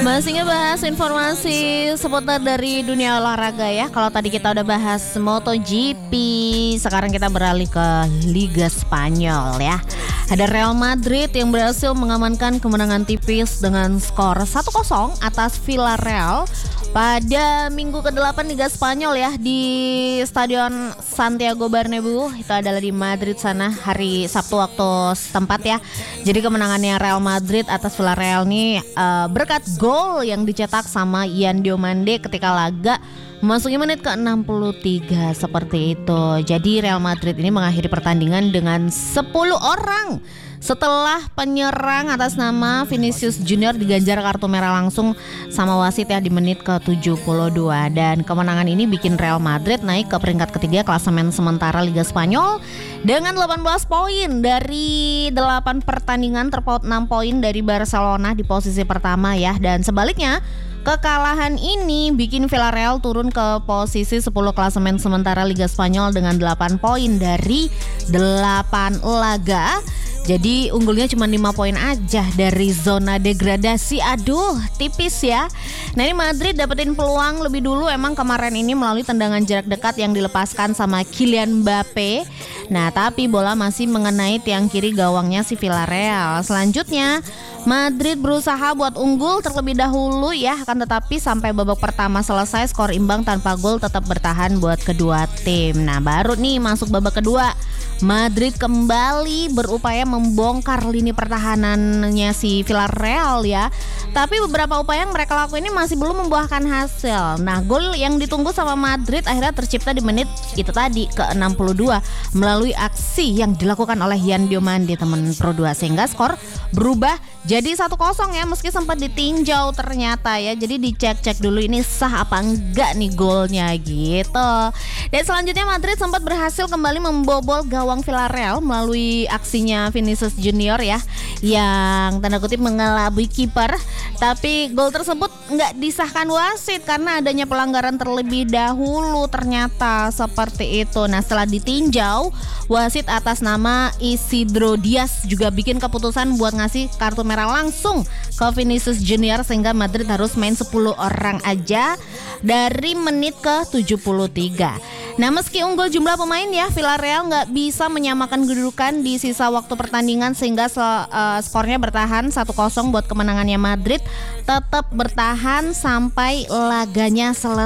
Masih ngebahas informasi seputar dari dunia olahraga ya. Kalau tadi kita udah bahas MotoGP, sekarang kita beralih ke Liga Spanyol ya. Ada Real Madrid yang berhasil mengamankan kemenangan tipis dengan skor 1-0 atas Villarreal pada minggu ke-8 Liga Spanyol ya, di Stadion Santiago Bernabeu. Itu adalah di Madrid sana, hari Sabtu waktu setempat ya. Jadi kemenangannya Real Madrid atas Villarreal nih berkat gol yang dicetak sama Ian Diomande ketika laga memasuki menit ke-63 seperti itu. Jadi Real Madrid ini mengakhiri pertandingan dengan 10 orang setelah penyerang atas nama Vinicius Junior diganjar kartu merah langsung sama wasit ya di menit ke-72. Dan kemenangan ini bikin Real Madrid naik ke peringkat ketiga klasemen sementara Liga Spanyol dengan 18 poin dari 8 pertandingan, terpaut 6 poin dari Barcelona di posisi pertama ya. Dan sebaliknya, kekalahan ini bikin Villarreal turun ke posisi 10 klasemen sementara Liga Spanyol dengan 8 poin dari 8 laga. Jadi unggulnya cuma 5 poin aja dari zona degradasi. Aduh, tipis ya. Nah, ini Madrid dapetin peluang lebih dulu emang kemarin ini melalui tendangan jarak dekat yang dilepaskan sama Kylian Mbappe. Nah, tapi bola masih mengenai tiang kiri gawangnya si Villarreal. Selanjutnya Madrid berusaha buat unggul terlebih dahulu ya, akan tetapi sampai babak pertama selesai skor imbang tanpa gol tetap bertahan buat kedua tim. Nah, baru nih masuk babak kedua, Madrid kembali berupaya membongkar lini pertahanannya si Villarreal ya. Tapi beberapa upaya yang mereka lakukan ini masih belum membuahkan hasil. Nah, gol yang ditunggu sama Madrid akhirnya tercipta di menit itu tadi ke-62 melalui aksi yang dilakukan oleh Ian Diomande teman Pro 2, sehingga skor berubah jadi 1-0 ya, meski sempat ditinjau ternyata ya. Jadi dicek-cek dulu ini sah apa enggak nih golnya gitu. Dan selanjutnya Madrid sempat berhasil kembali membobol gawang Villarreal melalui aksinya Vinicius Junior ya, yang tanda kutip mengelabui kiper. Tapi gol tersebut nggak disahkan wasit karena adanya pelanggaran terlebih dahulu ternyata seperti itu. Nah, setelah ditinjau, wasit atas nama Isidro Diaz juga bikin keputusan buat ngasih kartu merah langsung ke Vinicius Junior, sehingga Madrid harus main 10 orang aja dari menit ke-73. Nah, meski unggul jumlah pemain ya, Villarreal nggak bisa menyamakan kedudukan di sisa waktu pertandingan, sehingga skornya bertahan 1-0 buat kemenangannya Madrid tetap bertahan sampai laganya selesai.